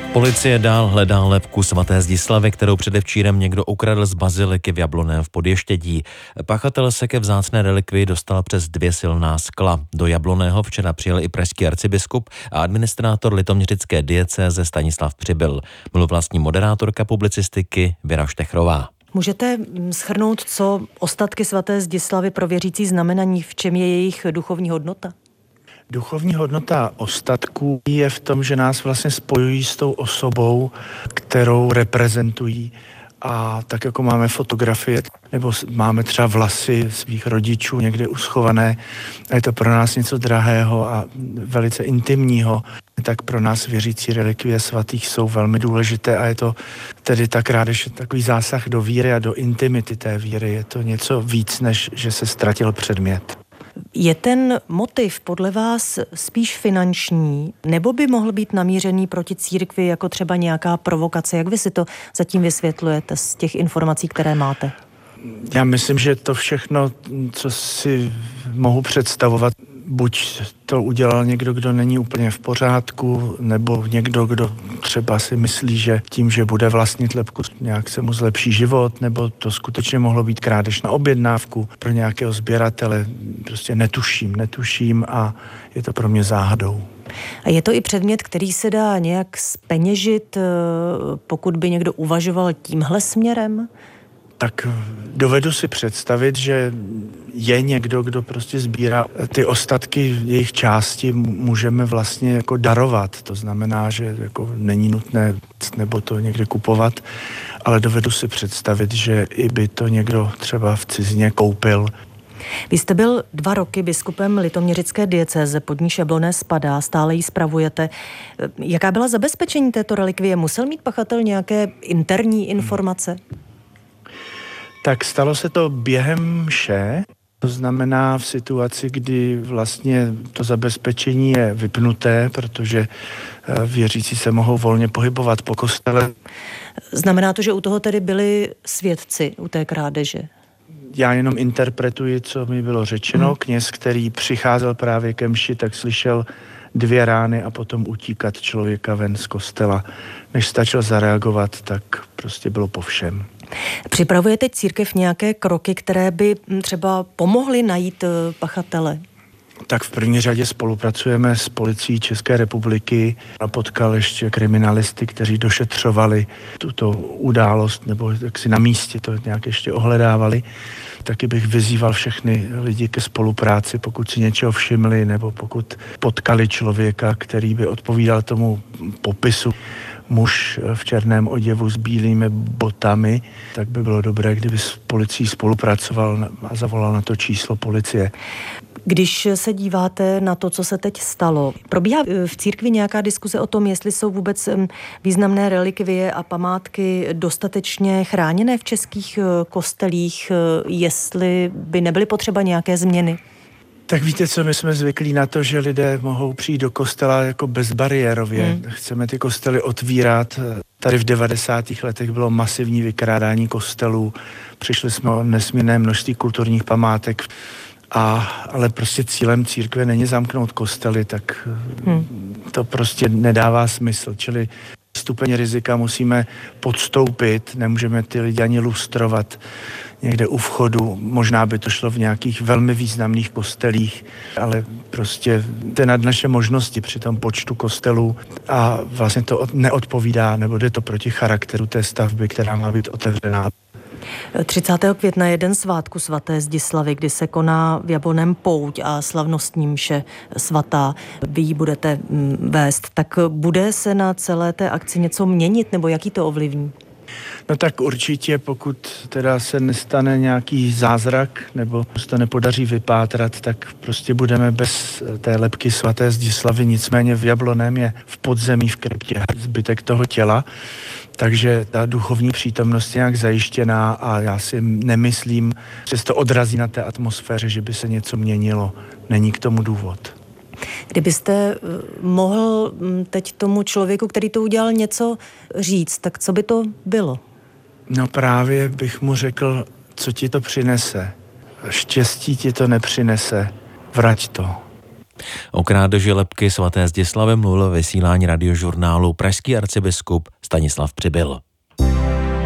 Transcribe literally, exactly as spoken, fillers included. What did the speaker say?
Policie dál hledá lebku svaté Zdislavy, kterou předevčírem někdo ukradl z baziliky v Jablonném v Podještědí. Pachatel se ke vzácné relikvii dostal přes dvě silná skla. Do Jablonného včera přijel i pražský arcibiskup a administrátor litoměřické diecéze Stanislav Přibyl. Mluvila vlastní moderátorka publicistiky Věra Štechrová. Můžete shrnout, co ostatky svaté Zdislavy pro věřící znamenají, v čem je jejich duchovní hodnota? Duchovní hodnota ostatků je v tom, že nás vlastně spojují s tou osobou, kterou reprezentují. A tak jako máme fotografie, nebo máme třeba vlasy svých rodičů někde uschované, a je to pro nás něco drahého a velice intimního, tak pro nás věřící relikvie svatých jsou velmi důležité a je to tedy tak krádež takový zásah do víry a do intimity té víry. Je to něco víc, než že se ztratil předmět. Je ten motiv podle vás spíš finanční, nebo by mohl být namířený proti církvi jako třeba nějaká provokace? Jak vy si to zatím vysvětlujete z těch informací, které máte? Já myslím, že to všechno, co si mohu představovat, buď to udělal někdo, kdo není úplně v pořádku, nebo někdo, kdo třeba si myslí, že tím, že bude vlastnit lebku, nějak se mu zlepší život, nebo to skutečně mohlo být krádež na objednávku pro nějakého sběratele. Prostě netuším, netuším a je to pro mě záhadou. A je to i předmět, který se dá nějak zpeněžit, pokud by někdo uvažoval tímhle směrem? Tak dovedu si představit, že je někdo, kdo prostě sbírá ty ostatky, jejich části můžeme vlastně jako darovat. To znamená, že jako není nutné nebo to někde kupovat, ale dovedu si představit, že i by to někdo třeba v cizině koupil. Vy jste byl dva roky biskupem litoměřické diecéze, pod níž Jablonné spadá, stále ji spravujete. Jaká byla zabezpečení této relikvie? Musel mít pachatel nějaké interní informace? Tak stalo se to během mše, to znamená v situaci, kdy vlastně to zabezpečení je vypnuté, protože věřící se mohou volně pohybovat po kostele. Znamená to, že u toho tedy byli svědci, u té krádeže? Já jenom interpretuji, co mi bylo řečeno. Hmm. Kněz, který přicházel právě ke mši, tak slyšel dvě rány a potom utíkat člověka ven z kostela. Než stačil zareagovat, tak prostě bylo po všem. Připravuje teď církev nějaké kroky, které by třeba pomohly najít pachatele? Tak v první řadě spolupracujeme s policií České republiky a potkal ještě kriminalisty, kteří došetřovali tuto událost nebo jak si na místě to nějak ještě ohledávali. Taky bych vyzýval všechny lidi ke spolupráci, pokud si něčeho všimli nebo pokud potkali člověka, který by odpovídal tomu popisu. Muž v černém oděvu s bílými botami, tak by bylo dobré, kdyby s policií spolupracoval a zavolal na to číslo policie. Když se díváte na to, co se teď stalo, probíhá v církvi nějaká diskuze o tom, jestli jsou vůbec významné relikvie a památky dostatečně chráněné v českých kostelích, jestli by nebyly potřeba nějaké změny? Tak víte co, my jsme zvyklí na to, že lidé mohou přijít do kostela jako bezbariérově. Hmm. Chceme ty kostely otvírat. Tady v devadesátých letech bylo masivní vykrádání kostelů. Přišli jsme o nesmírné množství kulturních památek. A, ale prostě cílem církve není zamknout kostely, tak hmm. to prostě nedává smysl. Čili stupeň rizika musíme podstoupit, nemůžeme ty lidi ani lustrovat někde u vchodu. Možná by to šlo v nějakých velmi významných kostelích, ale prostě to je nad naše možnosti při tom počtu kostelů a vlastně to neodpovídá, nebo jde to proti charakteru té stavby, která má být otevřená. třicátého května je den svátku svaté Zdislavy, kdy se koná v Jablonném pouť a slavnostní mše svatá. Vy ji budete vést. Tak bude se na celé té akci něco měnit, nebo jaký to ovlivní? No tak určitě, pokud teda se nestane nějaký zázrak, nebo se to nepodaří vypátrat, tak prostě budeme bez té lebky svaté Zdislavy. Nicméně v Jablonném je v podzemí v kryptě zbytek toho těla, takže ta duchovní přítomnost je nějak zajištěná a já si nemyslím, že se to odrazí na té atmosféře, že by se něco měnilo. Není k tomu důvod. Kdybyste mohl teď tomu člověku, který to udělal, něco říct, tak co by to bylo? No právě bych mu řekl, co ti to přinese. Štěstí ti to nepřinese, vrať to. O krádeži lebky svaté Zdislavy mluvil ve vysílání radiožurnálu pražský arcibiskup Stanislav Přibyl.